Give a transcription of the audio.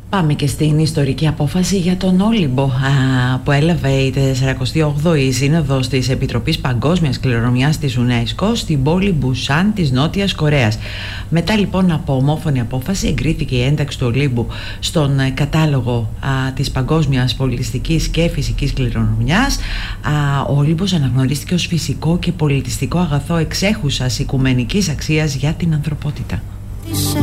Πάμε και στην ιστορική απόφαση για τον Όλυμπο που έλαβε η 48η Σύνοδος της Επιτροπής Παγκόσμιας Κληρονομιάς της UNESCO στην πόλη Μπουσάν της Νότιας Κορέας. Μετά λοιπόν από ομόφωνη απόφαση εγκρίθηκε η ένταξη του Ολύμπου στον κατάλογο της παγκόσμιας πολιτιστικής και φυσικής κληρονομιάς. Ο Όλυμπος αναγνωρίστηκε ως φυσικό και πολιτιστικό αγαθό εξέχουσας οικουμενικής αξίας για την ανθρωπότητα.